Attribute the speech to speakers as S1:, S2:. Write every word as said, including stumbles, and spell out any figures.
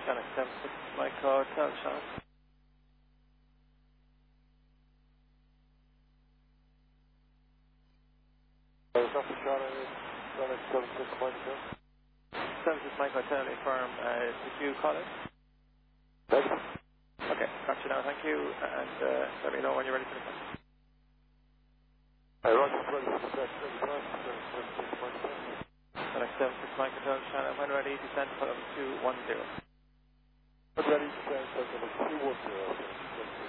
S1: Connect seven six Micro Hotel, Sean.
S2: Doctor Charlie, Connect seven six Micro.
S1: seven six Micro Hotel, firm. Uh, did you call it?
S2: Yes.
S1: Okay, got you now, thank you. And uh, let me know when you're ready for the call.
S2: I Roger, ready for the test. seven six Micro.
S1: Connect seven six Micro Hotel, Sean. When ready, descend for two one zero.
S2: Ready to send number two one zero.